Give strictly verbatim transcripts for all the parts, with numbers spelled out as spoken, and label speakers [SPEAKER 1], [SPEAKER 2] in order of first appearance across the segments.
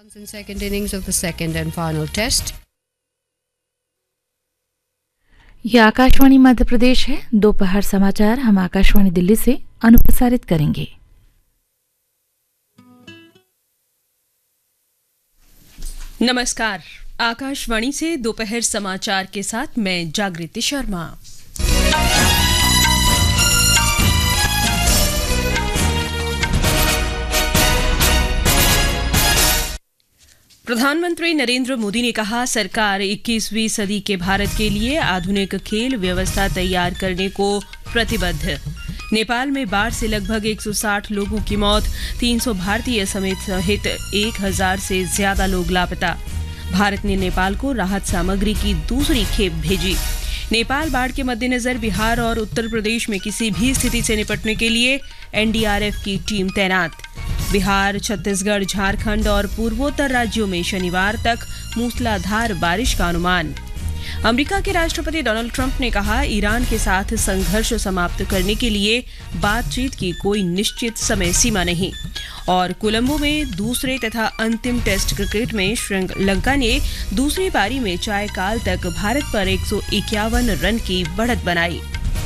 [SPEAKER 1] In second innings of the second and final test.
[SPEAKER 2] यह आकाशवाणी मध्य प्रदेश है। दोपहर समाचार हम आकाशवाणी दिल्ली से अनुप्रसारित करेंगे।
[SPEAKER 3] नमस्कार, आकाशवाणी से दोपहर समाचार के साथ मैं जागृति शर्मा। प्रधानमंत्री नरेंद्र मोदी ने कहा, सरकार इक्कीसवीं सदी के भारत के लिए आधुनिक खेल व्यवस्था तैयार करने को प्रतिबद्ध। नेपाल में बाढ़ से लगभग एक सौ साठ लोगों की मौत, तीन सौ भारतीय समेत सहित एक हज़ार से ज्यादा लोग लापता। भारत ने नेपाल को राहत सामग्री की दूसरी खेप भेजी। नेपाल बाढ़ के मद्देनजर बिहार और उत्तर प्रदेश में किसी भी स्थिति से निपटने के लिए एन डी आर एफ की टीम तैनात। बिहार, छत्तीसगढ़, झारखंड और पूर्वोत्तर राज्यों में शनिवार तक मूसलाधार बारिश का अनुमान। अमेरिका के राष्ट्रपति डोनाल्ड ट्रंप ने कहा, ईरान के साथ संघर्ष समाप्त करने के लिए बातचीत की कोई निश्चित समय सीमा नहीं। और कोलंबो में दूसरे तथा अंतिम टेस्ट क्रिकेट में श्रीलंका ने दूसरी पारी में चार काल तक भारत पर एक सौ इक्यावन रन की बढ़त बनाई।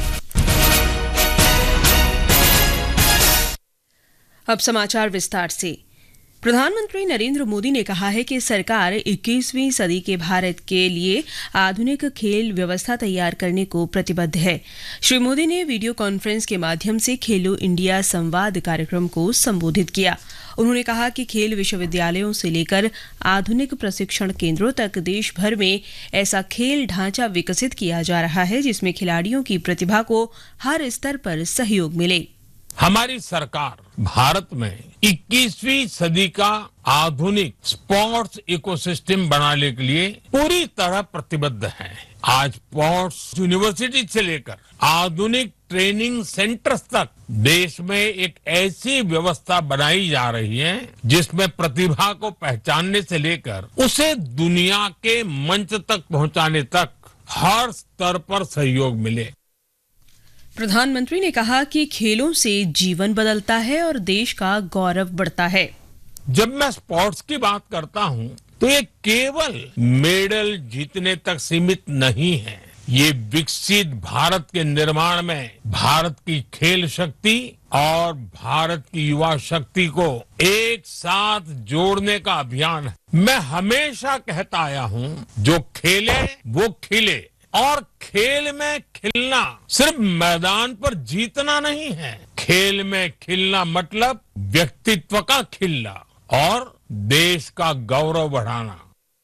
[SPEAKER 3] अब समाचार विस्तार से। प्रधानमंत्री नरेंद्र मोदी ने कहा है कि सरकार इक्कीसवीं सदी के भारत के लिए आधुनिक खेल व्यवस्था तैयार करने को प्रतिबद्ध है। श्री मोदी ने वीडियो कॉन्फ्रेंस के माध्यम से खेलो इंडिया संवाद कार्यक्रम को संबोधित किया। उन्होंने कहा कि खेल विश्वविद्यालयों से लेकर आधुनिक प्रशिक्षण केंद्रों तक देश भर में ऐसा खेल ढांचा विकसित किया जा रहा है जिसमें खिलाड़ियों की प्रतिभा को हर स्तर पर सहयोग मिले।
[SPEAKER 4] हमारी सरकार भारत में इक्कीसवीं सदी का आधुनिक स्पोर्ट्स इकोसिस्टम बनाने के लिए पूरी तरह प्रतिबद्ध है। आज स्पोर्ट्स यूनिवर्सिटी से लेकर आधुनिक ट्रेनिंग सेंटर्स तक देश में एक ऐसी व्यवस्था बनाई जा रही है जिसमें प्रतिभा को पहचानने से लेकर उसे दुनिया के मंच तक पहुंचाने तक हर स्तर पर सहयोग मिले।
[SPEAKER 3] प्रधानमंत्री ने कहा कि खेलों से जीवन बदलता है और देश का गौरव बढ़ता है।
[SPEAKER 4] जब मैं स्पोर्ट्स की बात करता हूं तो ये केवल मेडल जीतने तक सीमित नहीं है। ये विकसित भारत के निर्माण में भारत की खेल शक्ति और भारत की युवा शक्ति को एक साथ जोड़ने का अभियान है। मैं हमेशा कहता आया हूं, जो खेले वो खिले। और खेल में खिलना सिर्फ मैदान पर जीतना नहीं है। खेल में खिलना मतलब व्यक्तित्व का खिलना और देश का गौरव बढ़ाना।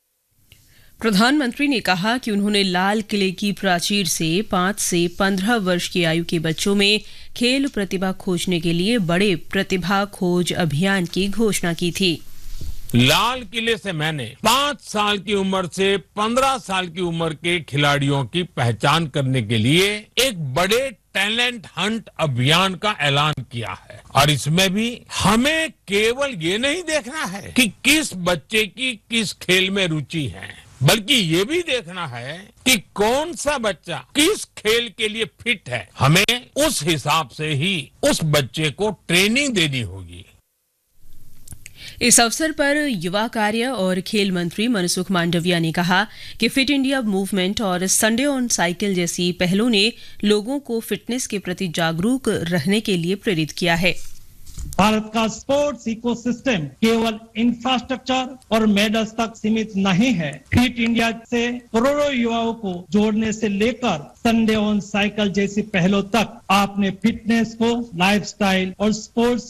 [SPEAKER 3] प्रधानमंत्री ने कहा कि उन्होंने लाल किले की प्राचीर से पाँच से पंद्रह वर्ष की आयु के बच्चों में खेल प्रतिभा खोजने के लिए बड़े प्रतिभा खोज अभियान की घोषणा की थी।
[SPEAKER 4] लाल किले से मैंने पांच साल की उम्र से पंद्रह साल की उम्र के खिलाड़ियों की पहचान करने के लिए एक बड़े टैलेंट हंट अभियान का ऐलान किया है। और इसमें भी हमें केवल ये नहीं देखना है कि किस बच्चे की किस खेल में रुचि है, बल्कि ये भी देखना है कि कौन सा बच्चा किस खेल के लिए फिट है। हमें उस हिसाब से ही उस बच्चे को ट्रेनिंग देनी होगी।
[SPEAKER 3] इस अवसर पर युवा कार्य और खेल मंत्री मनसुख मांडविया ने कहा कि फिट इंडिया मूवमेंट और संडे ऑन साइकिल जैसी पहलों ने लोगों को फिटनेस के प्रति जागरूक रहने के लिए प्रेरित किया है।
[SPEAKER 5] भारत का स्पोर्ट्स इकोसिस्टम केवल इंफ्रास्ट्रक्चर और मेडल्स तक सीमित नहीं है। फिट इंडिया से करोड़ों युवाओं को जोड़ने से लेकर संडे ऑन साइकिल जैसी पहलों तक आपने फिटनेस को लाइफस्टाइल और स्पोर्ट्स